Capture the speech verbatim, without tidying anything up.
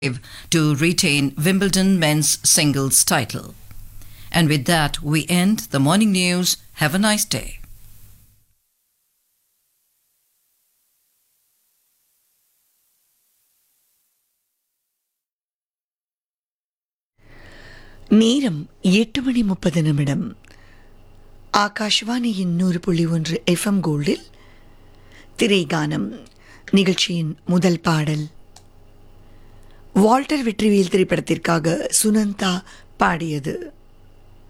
to retain Wimbledon men's singles title. And with that, we end the morning news. Have a nice day. நேரம் எட்டு மணி முப்பது நிமிடம். ஆகாஷ்வாணியின் நூறு புள்ளி ஒன்று எஃப்எம் கோல்டில் திரைகானம் நிகழ்ச்சியின் முதல் பாடல் வால்டர் வெற்றிவேல் திரைப்படத்திற்காக சுனந்தா பாடியது.